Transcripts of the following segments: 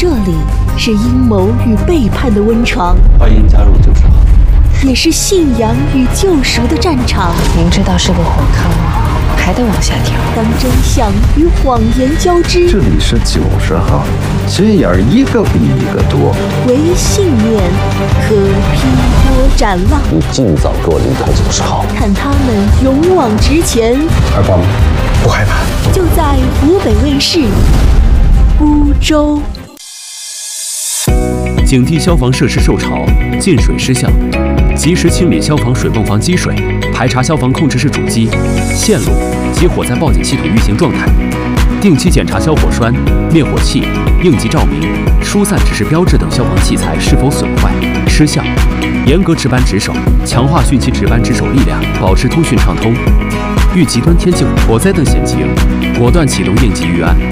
这里是阴谋与背叛的温床， 欢迎加入旧时号， 也是信仰与救赎的战场。 明知道是个火坑，还得往下跳。 当真相与谎言交织， 这里是90号，这样一个比一个多。 唯信念可劈波斩浪。 你尽早给我离开90号， 看他们勇往直前。 害怕吗？不害怕。 就在湖北卫视孤舟。 警惕消防设施受潮、进水失效，及时清理消防水泵房积水，排查消防控制室主机、线路及火灾报警系统运行状态，定期检查消火栓、灭火器、应急照明、疏散指示标志等消防器材是否损坏、失效，严格值班值守，强化汛期值班值守力量，保持通讯畅通。遇极端天气、火灾等险情，果断启动应急预案。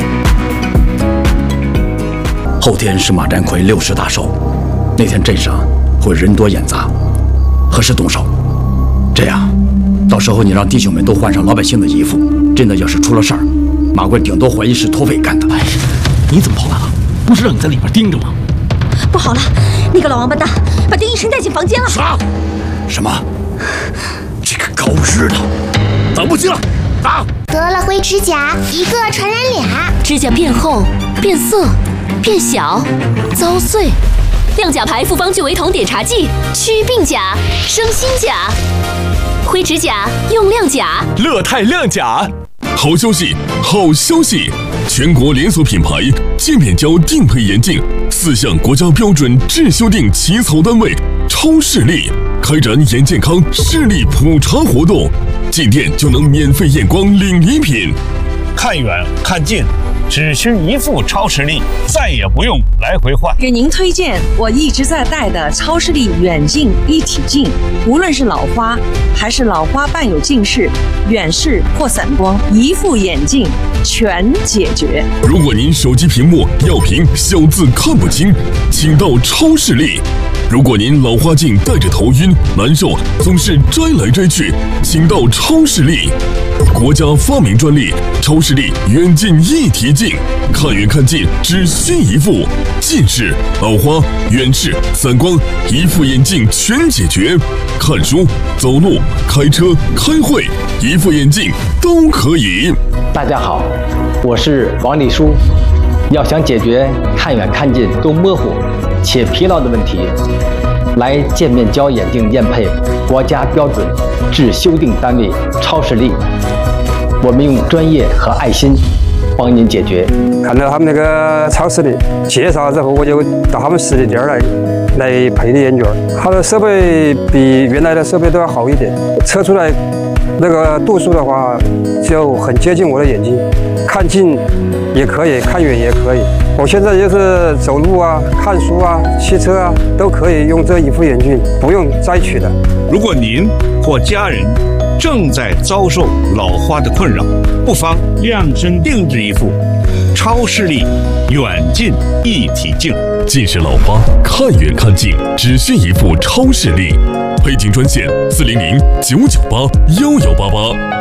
后天是马占奎60大寿，那天镇上会人多眼杂，何时动手？这样，到时候你让弟兄们都换上老百姓的衣服，真的要是出了事儿，马贵顶多怀疑是土匪干的。 哎，你怎么跑来了？不是让你在里边盯着吗？ 不好了，那个老王八蛋把丁医生带进房间了。 啥？什么？这个高知的，等不及了，打！ 得了灰指甲，一个传染俩， 指甲变厚、变色、变小、遭碎。亮甲牌复方聚维酮碘茶剂，祛病甲、生新甲。灰指甲用亮甲， 乐泰亮甲。好消息，好消息！全国连锁品牌界面胶定配眼镜4项国家标准质修订起草单位超视力开展眼健康视力普查活动，进店就能免费验光领礼品。 看远看近，只需一副超视力，再也不用来回换。 给您推荐我一直在戴的超视力远近一体镜，无论是老花还是老花伴有近视、远视或散光，一副眼镜全解决。 如果您手机屏幕要屏小字看不清，请到超视力。如果您老花镜戴着头晕难受，总是摘来摘去，请到超视力。国家发明专利超视力远近一体镜，看远看近只需一副，近视、老花、远视、散光一副眼镜全解决。看书、走路、开车、开会，一副眼镜都可以。 大家好，我是王立书。要想解决看远看近都模糊且疲劳的问题，来界面胶眼镜验配国家标准质修订单位超视力，我们用专业和爱心帮您解决。 看到他们那个超视力介绍之后，我就到他们实体店来配的眼镜，它的设备比原来的设备都要好一点，测出来那个度数的话就很接近我的眼睛，看近也可以，看远也可以。我现在就是走路啊、看书啊、骑车啊，都可以用这一副眼镜，不用摘取的。 如果您或家人正在遭受老花的困扰，不妨量身定制一副超视力远近一体镜。 近视老花看远看近只需一副超视力，配镜专线400-998-1188。